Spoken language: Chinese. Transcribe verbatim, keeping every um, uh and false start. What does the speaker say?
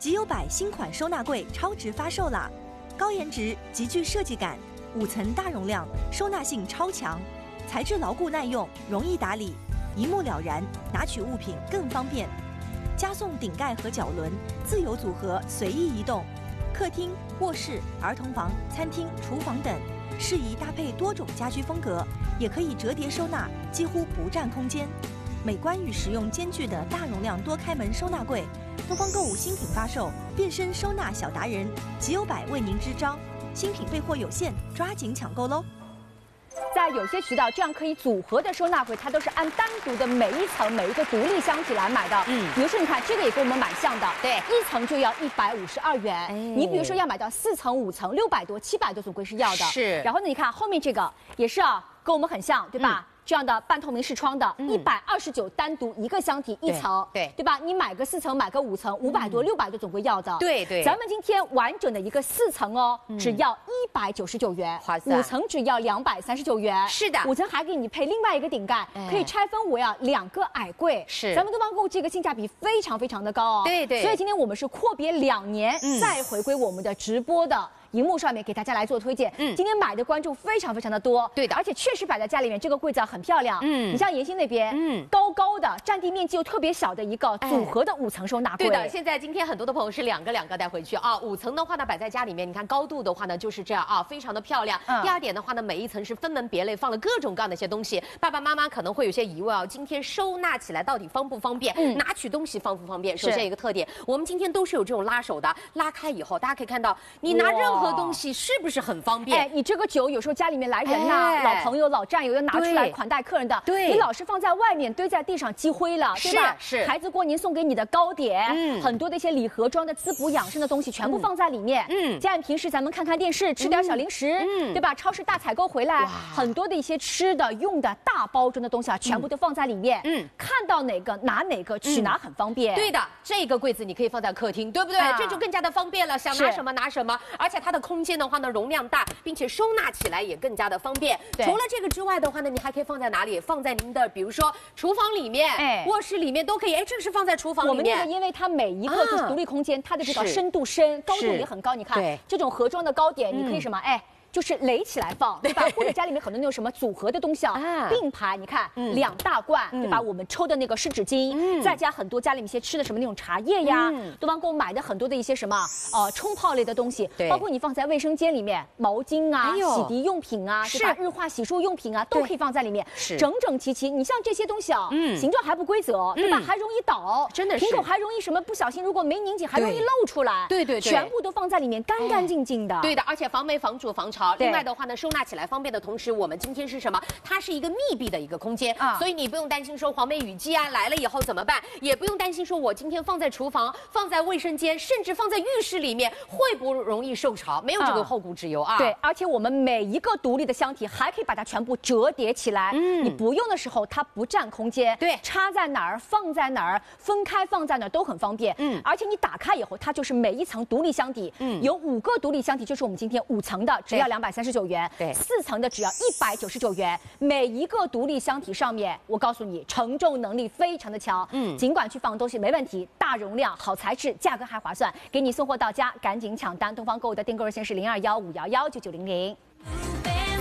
极优百新款收纳柜超值发售啦！高颜值，极具设计感，五层大容量，收纳性超强，材质牢固耐用，容易打理，一目了然，拿取物品更方便。加送顶盖和脚轮，自由组合，随意移动。客厅、卧室、儿童房、餐厅、厨房等，适宜搭配多种家居风格，也可以折叠收纳，几乎不占空间。美观与实用兼具的大容量多开门收纳柜，东方购物新品发售，变身收纳小达人，极优百为您支招。新品备货有限，抓紧抢购喽！ 在有些渠道，这样可以组合的收纳柜，它都是按单独的每一层每一个独立箱体来买的。嗯，比如说你看这个也跟我们蛮像的，对，一层就要一百五十二元。哎，你比如说要买到四层、五层，六百多、七百多总归是要的。是。然后呢，你看后面这个也是啊，跟我们很像，对吧？嗯，这样的半透明视窗的，一百二十九单独一个箱体一层，对对吧？你买个四层，买个五层，五百多、六百多总归要的。对对。咱们今天完整的一个四层哦，只要一百九十九元，划算。五层只要两百三十九元。是的。五层还给你配另外一个顶盖，可以拆分为啊两个矮柜。是。咱们东方购物这个性价比非常非常的高哦。对对。所以今天我们是阔别两年，再回归我们的直播的荧幕上面给大家来做推荐。嗯。今天买的观众非常非常的多。对的。而且确实摆在家里面，这个柜子啊很漂亮。嗯。你像妍希那边，嗯，高高的，占地面积又特别小的一个组合的五层收纳柜。对的，现在今天很多的朋友是两个两个带回去啊。五层的话呢，摆在家里面，你看高度的话呢就是这样啊，非常的漂亮。嗯。第二点的话呢，每一层是分门别类放了各种各样的一些东西。爸爸妈妈可能会有些疑问啊，今天收纳起来到底方不方便？嗯。拿取东西方不方便？首先一个特点，我们今天都是有这种拉手的，拉开以后，大家可以看到，你拿任何东西是不是很方便？哎，你这个酒有时候家里面来人呐、啊，老朋友、老战友要拿出来款待客人的，对，你老是放在外面堆在地上积灰了，对吧？是。孩子过年送给你的糕点，嗯，很多的一些礼盒装的滋补养生的东西，全部放在里面。嗯。家人平时咱们看看电视，吃点小零食，嗯，对吧？超市大采购回来，很多的一些吃的、用的大包装的东西啊，全部都放在里面。嗯。看到哪个拿哪个，取拿很方便。对的，这个柜子你可以放在客厅，对不对？这就更加的方便了，想拿什么拿什么，而且它的空间的话呢，容量大，并且收纳起来也更加的方便。除了这个之外的话呢，你还可以放在哪里？放在您的比如说厨房里面、哎，卧室里面都可以。哎，这个是放在厨房里面。我们那个因为它每一个就是独立空间，它的这个深度深，高度也很高。你看，这种盒装的糕点，你可以什么？哎。就是垒起来放，对吧？或者家里面很多那种什么组合的东西啊，并排，你看两大罐，对吧？我们抽的那个湿纸巾，再加很多家里面一些吃的什么那种茶叶呀，东方购物买的很多的一些什么呃冲泡类的东西，包括你放在卫生间里面，毛巾啊、洗涤用品啊，对吧？日化洗漱用品啊，都可以放在里面，整整齐齐。你像这些东西啊，形状还不规则，对吧？还容易倒，真的是。瓶口还容易什么不小心，如果没拧紧，还容易漏出来。对对对，全部都放在里面，干干净净的。对的，而且防霉、防蛀、防潮。另外的话呢，收纳起来方便的同时，我们今天是什么？它是一个密闭的一个空间啊，所以你不用担心说黄霉雨季啊来了以后怎么办，也不用担心说我今天放在厨房、放在卫生间，甚至放在浴室里面会不容易受潮，没有这个后顾之忧啊。对，而且我们每一个独立的箱体还可以把它全部折叠起来，嗯，你不用的时候它不占空间，对，插在哪儿放在哪儿，分开放在哪儿都很方便，嗯，而且你打开以后，它就是每一层独立箱体，嗯，有五个独立箱体，就是我们今天五层的，只要两百三十九元，对，四层的只要一百九十九元，每一个独立箱体上面，我告诉你，承重能力非常的强，嗯，尽管去放东西没问题，大容量、好材质，价格还划算，给你送货到家，赶紧抢单！东方购物的订购热线是零二幺五幺幺九九零零。